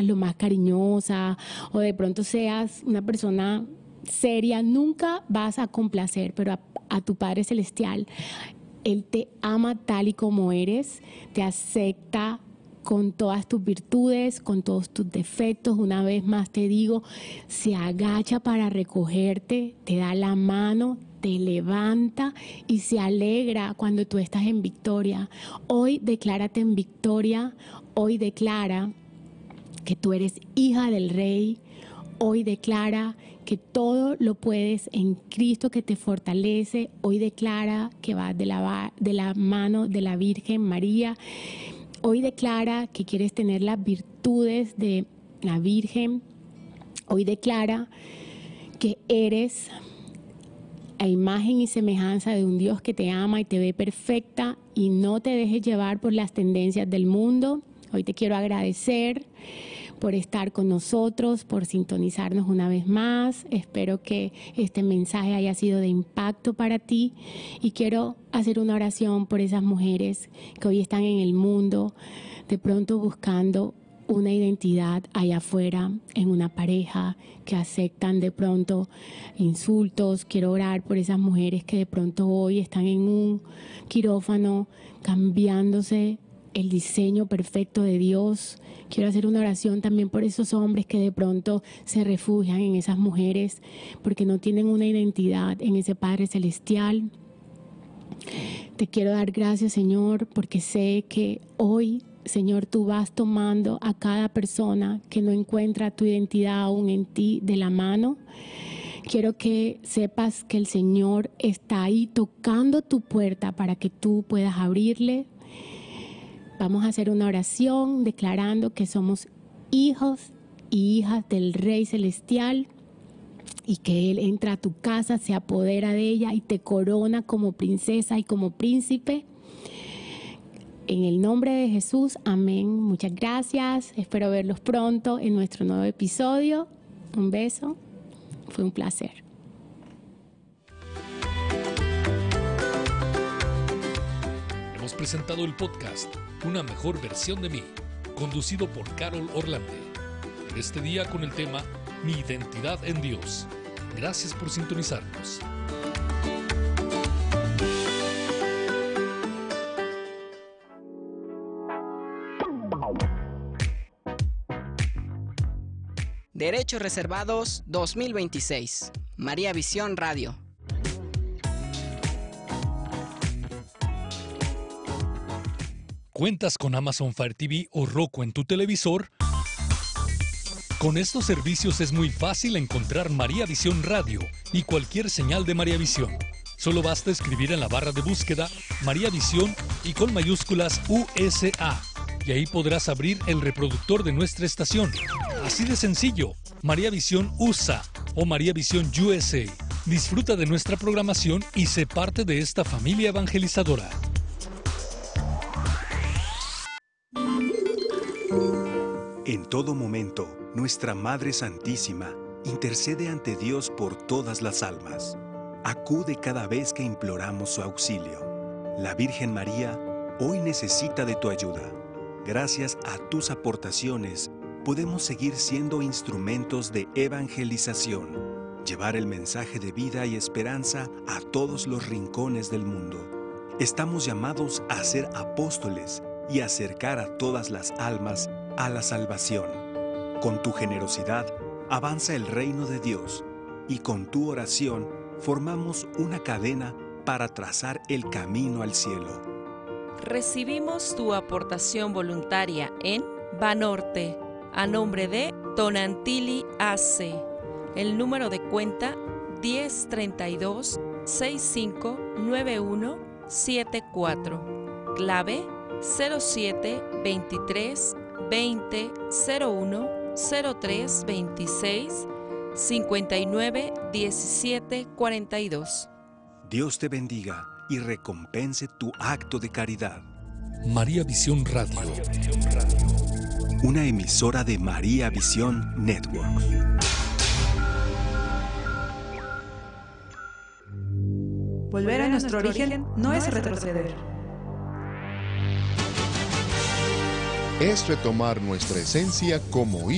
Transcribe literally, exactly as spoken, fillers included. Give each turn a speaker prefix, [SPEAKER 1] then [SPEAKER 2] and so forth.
[SPEAKER 1] seas lo más cariñosa o de pronto seas una persona seria, nunca vas a complacer, pero a, a tu Padre Celestial, Él te ama tal y como eres, te acepta con todas tus virtudes, con todos tus defectos. Una vez más te digo, se agacha para recogerte, te da la mano, te levanta y se alegra cuando tú estás en victoria. Hoy declárate en victoria, hoy declara que tú eres hija del Rey, hoy declara que todo lo puedes en Cristo que te fortalece, hoy declara que vas de la, de la mano de la Virgen María. Hoy declara que quieres tener las virtudes de la Virgen. Hoy declara que eres a imagen y semejanza de un Dios que te ama y te ve perfecta y no te dejes llevar por las tendencias del mundo. Hoy te quiero agradecer por estar con nosotros, por sintonizarnos una vez más. Espero que este mensaje haya sido de impacto para ti y quiero hacer una oración por esas mujeres que hoy están en el mundo, de pronto buscando una identidad allá afuera, en una pareja, que aceptan de pronto insultos. Quiero orar por esas mujeres que de pronto hoy están en un quirófano cambiándose el diseño perfecto de Dios. Quiero hacer una oración también por esos hombres que de pronto se refugian en esas mujeres porque no tienen una identidad en ese Padre Celestial. Te quiero dar gracias, Señor, porque sé que hoy, Señor, tú vas tomando a cada persona que no encuentra tu identidad aún en ti de la mano. Quiero que sepas que el Señor está ahí tocando tu puerta para que tú puedas abrirle. Vamos a hacer una oración declarando que somos hijos y hijas del Rey Celestial y que Él entra a tu casa, se apodera de ella y te corona como princesa y como príncipe. En el nombre de Jesús, amén. Muchas gracias. Espero verlos pronto en nuestro nuevo episodio. Un beso. Fue un placer.
[SPEAKER 2] Hemos presentado el podcast Una mejor versión de mí, conducido por Carol Orlande. En este día con el tema Mi identidad en Dios. Gracias por sintonizarnos.
[SPEAKER 3] Derechos Reservados dos mil veintiséis. María Visión Radio.
[SPEAKER 2] ¿Cuentas con Amazon Fire T V o Roku en tu televisor? Con estos servicios es muy fácil encontrar María Visión Radio y cualquier señal de María Visión. Solo basta escribir en la barra de búsqueda María Visión y con mayúsculas U S A. Y ahí podrás abrir el reproductor de nuestra estación. Así de sencillo, María Visión U S A o María Visión U S A. Disfruta de nuestra programación y sé parte de esta familia evangelizadora.
[SPEAKER 4] En todo momento, nuestra Madre Santísima intercede ante Dios por todas las almas. Acude cada vez que imploramos su auxilio. La Virgen María hoy necesita de tu ayuda. Gracias a tus aportaciones, podemos seguir siendo instrumentos de evangelización, llevar el mensaje de vida y esperanza a todos los rincones del mundo. Estamos llamados a ser apóstoles y acercar a todas las almas a la salvación. Con tu generosidad avanza el reino de Dios y con tu oración formamos una cadena para trazar el camino al cielo.
[SPEAKER 5] Recibimos tu aportación voluntaria en Banorte, a nombre de Tonantili A C. El número de cuenta diez treinta y dos sesenta y cinco noventa y uno setenta y cuatro. Clave cero siete veintitrés veinte cero uno cero tres veintiséis cincuenta y nueve diecisiete cuarenta y dos.
[SPEAKER 4] Dios te bendiga y recompense tu acto de caridad.
[SPEAKER 2] María Visión Radio.
[SPEAKER 4] Una emisora de María Visión Network.
[SPEAKER 6] Volver a nuestro origen no es retroceder.
[SPEAKER 7] Es retomar nuestra esencia como